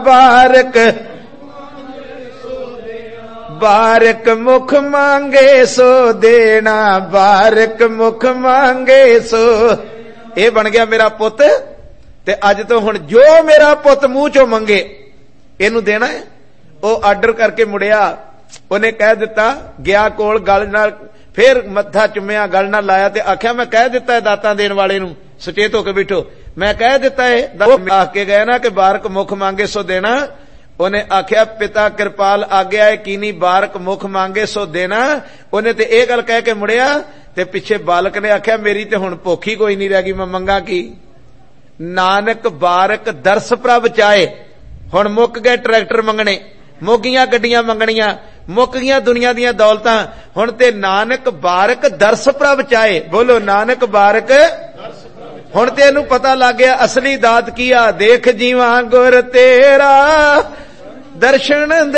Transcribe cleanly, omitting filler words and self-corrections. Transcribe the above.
बारक बारक मुख मांगे सो देना, बारक मुख मांगे सो। ये बन गया मेरा पुत, ते अज तो हुण जो मेरा पुत मूंह चो मंगे इनू देना है। वो आर्डर करके मुड़िया, उन्हें कह दिता, गया कोल गल नाल फिर मत्था चुम्या, गल नाल लाया ते आख्या मैं कह दिता है दातां देण वाले नू, सचेत होके बैठो, मैं कह दिता है। आख के गए ना कि बारक मुख मांगे सो देना। उन्हें आख्या पिता कृपाल आग्या है कीनी, बारक मुख मांगे सो देना। उन्हें ते ये गल कह के मुड़िया, ते पिछे बालक ने आख्या मेरी ते हुण भुख ही कोई नहीं रह गई, मैं मंगा की। नानक बारक दरस प्रभ चाहे। हुण मुक गए ट्रैक्टर मंगने, मुक गईयां गड्डियां मंगणियां, मुक गईयां दुनिया दीयां दौलतां, हुण ते नानक बारक दरस प्रभ चाहे। बोलो नानक बारक। हुण ते इहनूं पता लग गया असली दात की आ। देख जीवा गुर तेरा दर्शन